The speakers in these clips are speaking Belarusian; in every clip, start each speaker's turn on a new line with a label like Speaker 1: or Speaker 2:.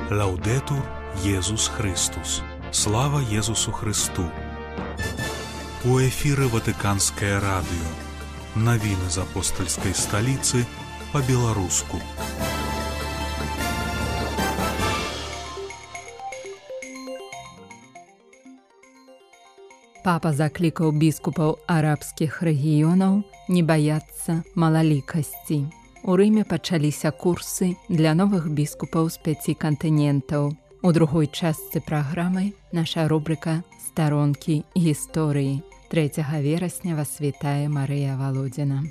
Speaker 1: Лаўдэтур Езус Христус. Слава Езусу Христу. У эфіры Ватыканскае радыё. Навіны з апостальскай сталіцы па-беларуску.
Speaker 2: Папа заклікаў біскупаў арабскіх рэгіёнаў не баяцца малалікасці. У Рыме пачаліся курсы для новых біскупаў з 5 кантынентаў. У другой частцы праграмы наша рубрика «Старонкі гісторыі». 3 верасня вас вітае Марыя Валодзіна.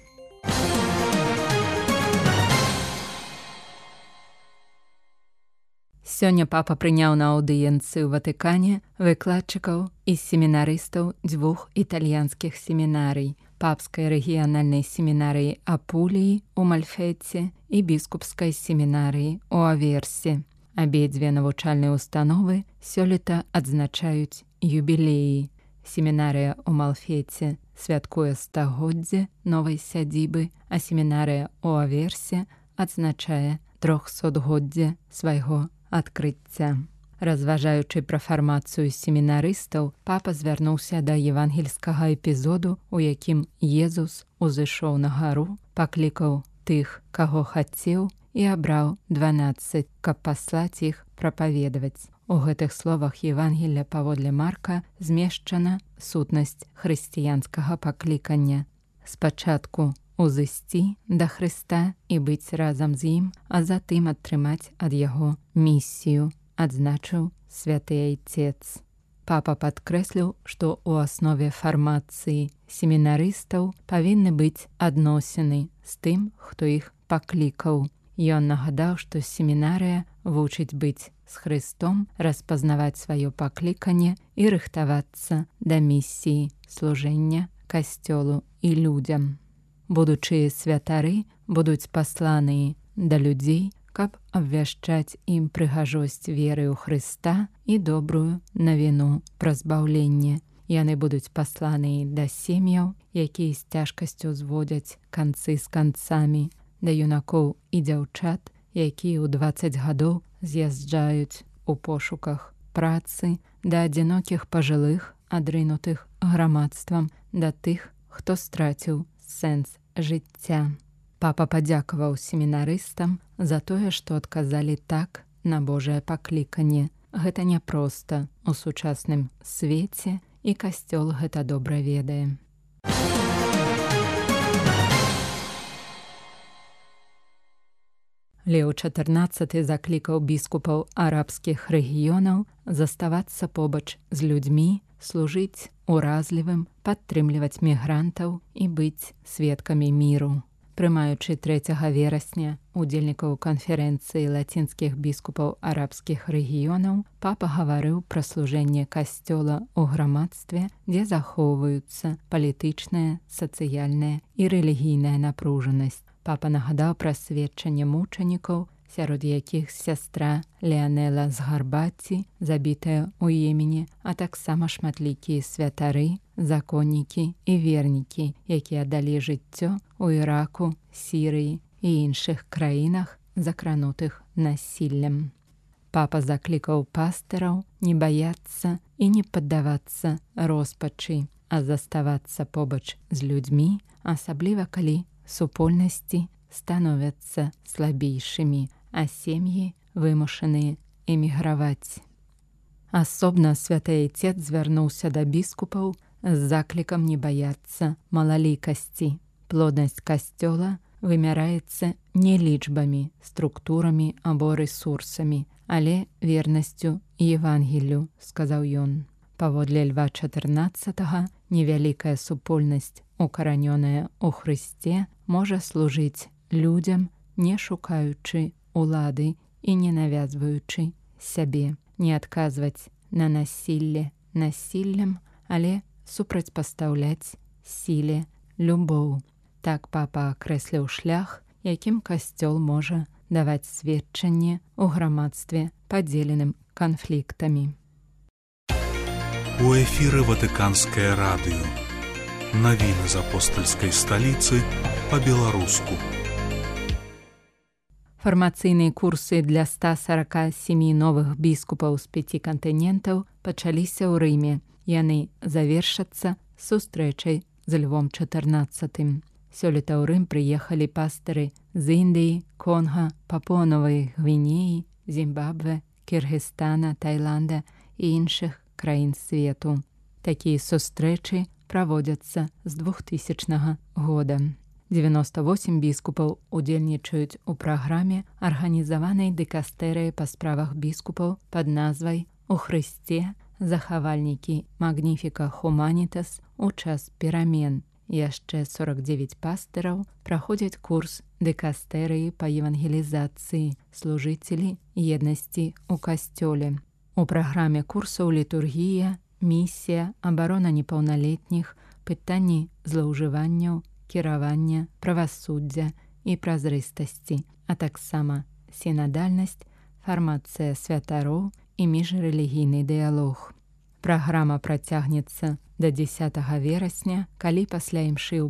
Speaker 2: Сёння папа прыняў на аўдыенцыю ў Ватыкане выкладчыкаў і семінарыстаў 2 італьянскіх семінарый, папскай рэгіянальнай семінарыі Апуліі ў Мальфеце і біскупскай семінарыі ў Аверсе. Абедзве навучальныя установы сёлета адзначаюць юбілеі. Семінарыя ў Мальфеце святкуе стагоддзе новай сядзібы, а семінарыя ў Аверсе адзначае 300годдзе свайго адкрыцця. Разважаючы пра фармацыю семінарыстаў, папа звярнуўся да евангельскага эпізоду, у якім Езус узышоў на гару, паклікаў тых, каго хацеў, і абраў 12, каб паслаць іх прапаведаваць. У гэтых словах Евангелля паводле Марка змешчана сутнасць хрысціянскага паклікання. Спачатку узысці да Хрыста і быць разам з ім, а затым атрымаць ад яго місію, адзначыў святы айцец. Папа падкрэсліў, што ў аснове фармацыі семінарыстаў павінны быць адносіны з тым, хто іх паклікаў. Ён нагадаў, што семінарыя вучыць быць з Хрыстом, распазнаваць сваё пакліканне і рыхтавацца да місіі служэння касцёлу і людзям. Будучыя святары будуць пасланыя да людзей, каб абвяшчаць ім прыгажосць веры ў Хрыста і добрую навіну пра збаўленне. Яны будуць пасланыя да сем'яў, якія з цяжкасцю зводзяць канцы з канцамі, да юнакоў і дзяўчат, якія ў 20 гадоў з'язджаюць у пошуках працы, да адзінокіх пажылых, адрынутых грамадствам, да тых, хто страціў сэнс жыцця. Папа падзякаваў семінарыстам за тое, што адказалі так на Божае пакліканне. Гэта няпроста у сучасным свеце, і касцёл гэта добра ведае. Лео XIV заклікаў біскупаў арабскіх рэгіёнаў заставацца побач з людзьмі, служыць уразлівым, падтрымліваць мігрантаў і быць сведкамі міру. Прымаючы 3 верасня удзельнікаў канферэнцыі лацінскіх біскупаў арабскіх рэгіёнаў, папа гаварыў пра служэнне касцёла ў грамадстве, дзе захоўваюцца палітычная, сацыяльная і рэлігійная напружанасць. Папа нагадаў пра сведчанне мучанікаў, сярод якіх сястра Леанела з Гарбаці, забітая ў Йемене, а таксама шматлікія святары, законнікі і вернікі, якія аддалі жыццё ў Іраку, Сірыі і іншых краінах, закранутых насіллем. Папа заклікаў пастыраў не баяцца і не паддавацца роспачы, а заставацца побач з людзьмі, асабліва калі супольнасці становяцца слабейшымі, а сем'і вымушаныя эміграваць. Асобна святы айцец звярнуўся да біскупаў з заклікам не баяцца малалікасці. Плоднасць касцёла вымяраецца не лічбамі, структурамі або рэсурсамі, але вернасцю Евангеллю, сказаў ён. Паводле Льва XIV невялікая супольнасць, укаранёная ў Хрысце, можа служыць людзям, не шукаючы улады і не навязваючы сябе, не адказваць на насілле насіллем, але супрацьпастаўляць сіле любоў. Так папа акрэсліў шлях, якім касцёл можа даваць сведчанне ў грамадстве, падзеленым канфліктамі.
Speaker 1: У эфіры Ватыканскае радыё. Навіны з апостальскай сталіцы па-беларуску.
Speaker 2: Фармацыйныя курсы для 147 новых біскупаў з 5 кантынентаў пачаліся ў Рыме. Яны завершацца сустрэчай з Львом XIV. Сёлета ў Рым прыехалі пастыры з Індыі, Конга, Папуа-Новай Гвінеі, Зімбабве, Кіргізстана, Таіланда і іншых краін свету. Такія сустрэчы праводзяцца з 2000 года. 98 біскупаў удзельнічаюць у праграме, арганізаванай дыкастэрыяй па справах біскупаў пад назвай «У Хрысце захавальнікі Магніфіка Хуманітас у час перамен». Яшчэ 49 пастыраў праходзяць курс дыкастэрыі па евангелізацыі, служыцелі еднасці ў касцёле. У праграме курсаў літургія, місія, абарона непаўналетніх, пытанні злоўжыванняў, кіравання, правасуддзя і празрыстасці, а таксама сінадальнасць, фармацыя святароў і міжрэлігійны дыялог. Праграма працягнецца да 10 верасня, калі пасля імшы ў